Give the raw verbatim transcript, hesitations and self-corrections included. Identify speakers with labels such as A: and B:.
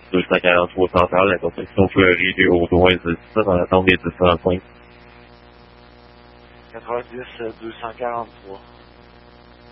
A: deux cent quarante-trois Centrale, la construction fleurie du Haut-Ouest dix-sept en attente des dix trente-cinq.
B: quatre-vingt-dix deux cent quarante-trois.